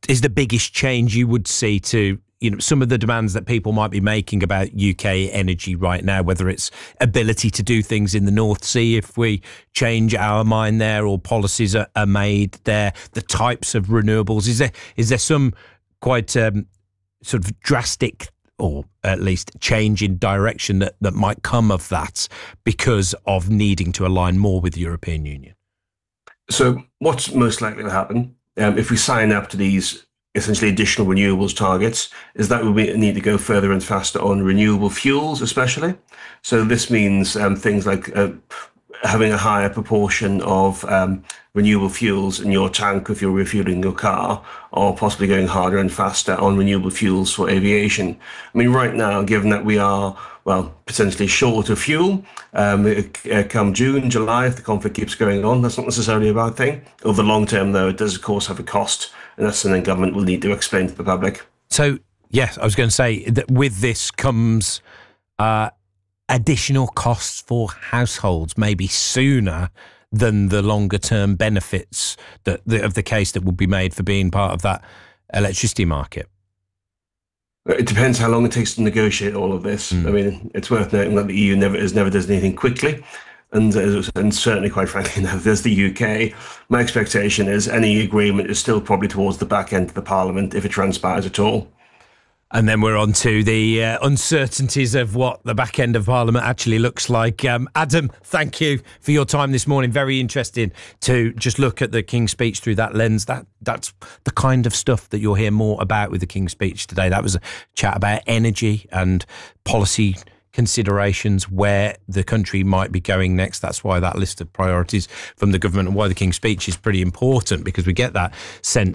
is the biggest change you would see to, some of the demands that people might be making about UK energy right now, whether it's ability to do things in the North Sea if we change our mind there, or policies are made there, the types of renewables? Is there some quite sort of drastic, or at least change in direction that might come of that because of needing to align more with the European Union? So what's most likely to happen if we sign up to these essentially additional renewables targets is that we need to go further and faster on renewable fuels, especially. So this means things like having a higher proportion of renewable fuels in your tank if you're refueling your car, or possibly going harder and faster on renewable fuels for aviation. I mean, right now, given that we are, potentially short of fuel, come June, July, if the conflict keeps going on, that's not necessarily a bad thing. Over the long term, though, it does, of course, have a cost, and that's something government will need to explain to the public. So, yes, I was going to say that with this comes additional costs for households, maybe sooner than the longer term benefits of the case that would be made for being part of that electricity market. It depends how long it takes to negotiate all of this. I mean, it's worth noting that the EU never does anything quickly. And certainly, quite frankly, now there's the UK. My expectation is any agreement is still probably towards the back end of the Parliament, if it transpires at all. And then we're on to the uncertainties of what the back end of Parliament actually looks like. Adam, thank you for your time this morning. Very interesting to just look at the King's Speech through that lens. That's the kind of stuff that you'll hear more about with the King's Speech today. That was a chat about energy and policy considerations, where the country might be going next. That's why that list of priorities from the government and why the King's Speech is pretty important, because we get that sense